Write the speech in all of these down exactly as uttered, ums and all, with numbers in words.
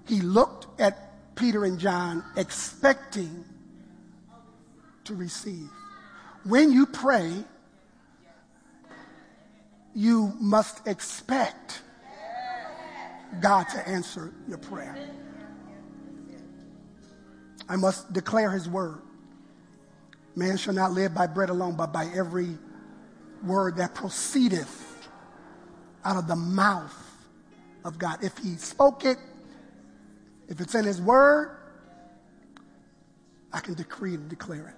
He looked at Peter and John expecting to receive. When you pray, you must expect God to answer your prayer. I must declare his word. Man shall not live by bread alone, but by every word that proceedeth out of the mouth of God. If he spoke it, if it's in his word, I can decree and declare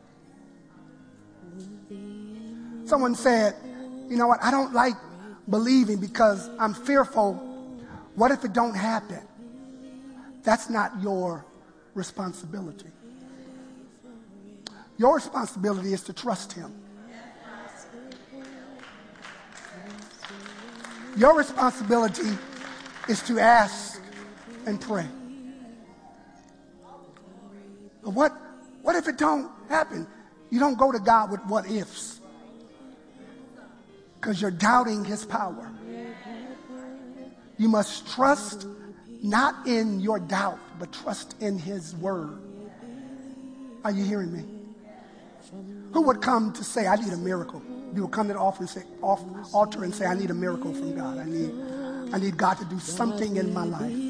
it. Someone said, you know what, I don't like believing because I'm fearful. What if it don't happen? That's not your responsibility. Your responsibility is to trust him. Your responsibility is to ask and pray. But what, what if it don't happen? You don't go to God with what ifs, because you're doubting his power. You must trust not in your doubt, but trust in his word. Are you hearing me? Who would come to say, I need a miracle? You would come to the altar and say, altar and say, I need a miracle from God. I need, I need God to do something in my life.